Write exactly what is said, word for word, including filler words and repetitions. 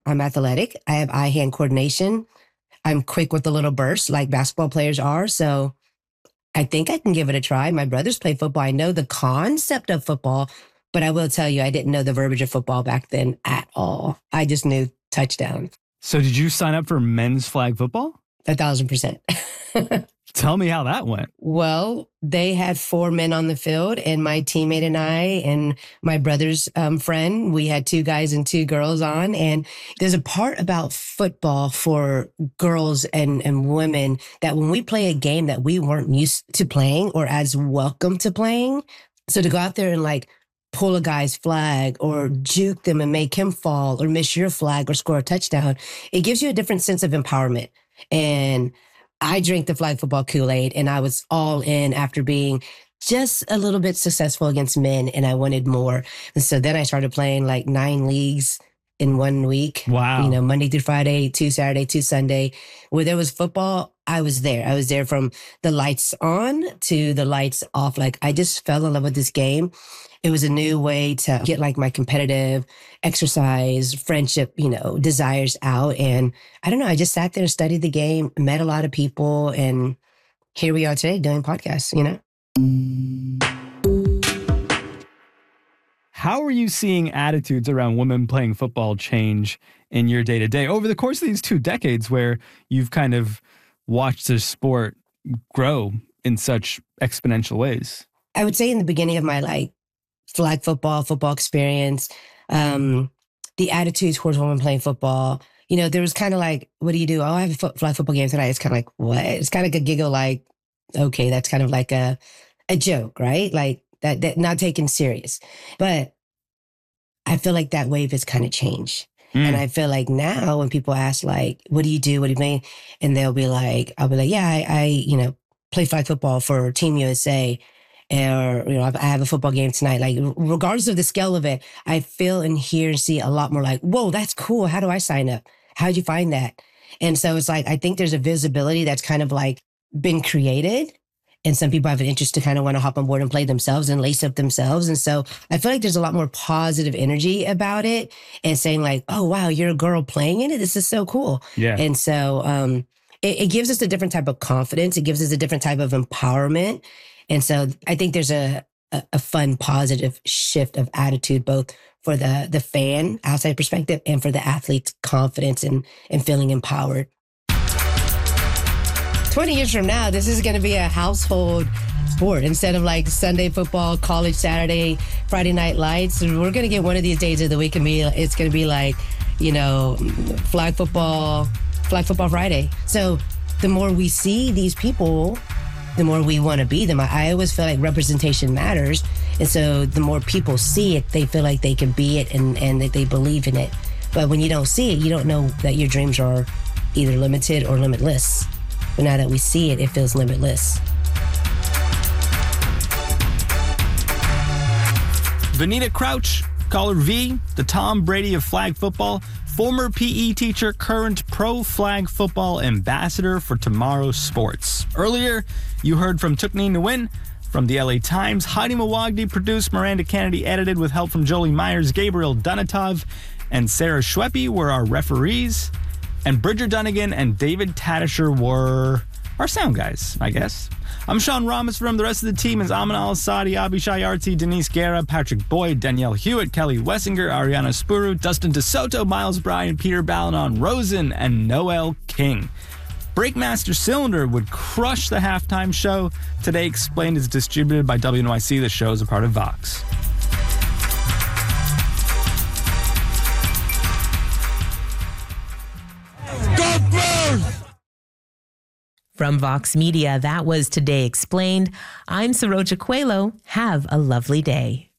I'm athletic. I have eye-hand coordination. I'm quick with the little bursts like basketball players are. So I think I can give it a try. My brothers play football. I know the concept of football, but I will tell you, I didn't know the verbiage of football back then at all. I just knew touchdown. So did you sign up for men's flag football? A thousand percent. Tell me how that went. Well, they had four men on the field, and my teammate and I and my brother's um, friend, we had two guys and two girls on. And there's a part about football for girls and, and women that when we play a game that we weren't used to playing or as welcome to playing, so to go out there and like pull a guy's flag or juke them and make him fall or miss your flag or score a touchdown, it gives you a different sense of empowerment. And I drank the flag football Kool-Aid, and I was all in after being just a little bit successful against men, and I wanted more. And so then I started playing like nine leagues in one week. Wow. You know, Monday through Friday, two Saturday, two Sunday. Where there was football, I was there. I was there from the lights on to the lights off. Like, I just fell in love with this game. It was a new way to get like my competitive exercise, friendship, you know, desires out. And I don't know, I just sat there, studied the game, met a lot of people, and here we are today doing podcasts, you know? How are you seeing attitudes around women playing football change in your day to day over the course of these two decades where you've kind of watched the sport grow in such exponential ways? I would say in the beginning of my like flag football, football experience, um, the attitude towards women playing football, you know, there was kind of like, what do you do? Oh, I have a fo- flag football game tonight. It's kind of like, what? It's kind of like a giggle, like, okay, that's kind of like a, a joke, right? Like that, that not taken serious. But I feel like that wave has kind of changed. Mm. And I feel like now when people ask like, what do you do? What do you mean? And they'll be like, I'll be like, yeah, I, I you know, play flag football for Team U S A. Or, you know, I have a football game tonight. Like, regardless of the scale of it, I feel and hear and see a lot more like, whoa, that's cool. How do I sign up? How'd you find that? And so it's like, I think there's a visibility that's kind of like been created. And some people have an interest to kind of want to hop on board and play themselves and lace up themselves. And so I feel like there's a lot more positive energy about it and saying like, oh, wow, you're a girl playing in it. This is so cool. Yeah. And so um, it, it gives us a different type of confidence. It gives us a different type of empowerment. And so I think there's a, a, a fun, positive shift of attitude, both for the, the fan outside perspective and for the athlete's confidence and, and feeling empowered. twenty years from now, this is going to be a household sport. Instead of like Sunday football, college Saturday, Friday night lights, we're going to get one of these days of the week and be, it's going to be like, you know, flag football, flag football Friday. So the more we see these people, the more we want to be them. I, I always feel like representation matters. And so the more people see it, they feel like they can be it and, and that they believe in it. But when you don't see it, you don't know that your dreams are either limited or limitless. But now that we see it, it feels limitless. Vanita Crouch, call her V, the Tom Brady of flag football, former P E teacher, current pro flag football ambassador for Tomorrow Sports. Earlier, you heard from Tukni Nguyen from the L A Times. Heidi Mawagdi produced, Miranda Kennedy edited with help from Jolie Myers, Gabriel Dunatov, and Sarah Schweppe were our referees. And Bridger Dunnigan and David Tatasher were our sound guys, I guess. I'm Sean Ramos from the rest of the team is Amin Al-Asadi, Abishai Arti, Denise Guerra, Patrick Boyd, Danielle Hewitt, Kelly Wessinger, Ariana Spuru, Dustin DeSoto, Miles Bryan, Peter Balanon, Rosen, and Noel King. Breakmaster Cylinder would crush the halftime show. Today Explained is distributed by W N Y C. The show is a part of Vox. From Vox Media, that was Today Explained. I'm Saroja Coelho. Have a lovely day.